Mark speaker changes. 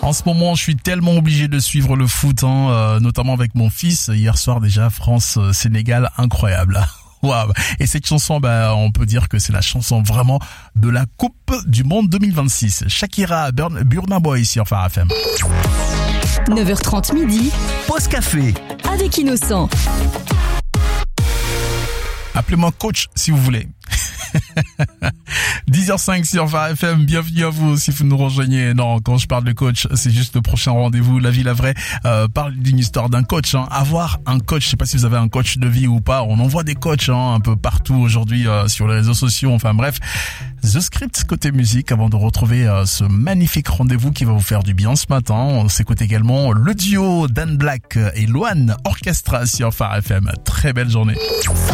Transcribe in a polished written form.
Speaker 1: En ce moment, je suis tellement obligé de suivre le foot, notamment avec mon fils. Hier soir déjà, France-Sénégal, incroyable. Waouh. Et cette chanson, on peut dire que c'est la chanson vraiment de la Coupe du Monde 2026. Shakira, Burna Boy ici, enfin FM.
Speaker 2: 9h30 midi.
Speaker 3: Pause café.
Speaker 2: Avec Innocent.
Speaker 1: Appelez-moi coach si vous voulez. 10h05 sur Phare FM, bienvenue à vous si vous nous rejoignez. Non, quand je parle de coach, c'est juste le prochain rendez-vous. La vie, la vraie, parle d'une histoire d'un coach. Avoir un coach, je sais pas si vous avez un coach de vie ou pas. On en voit des coachs un peu partout aujourd'hui sur les réseaux sociaux. Enfin bref, The Script côté musique avant de retrouver ce magnifique rendez-vous qui va vous faire du bien ce matin. On s'écoute également le duo Dan Black et Loane Orchestra sur Phare FM. Très belle journée.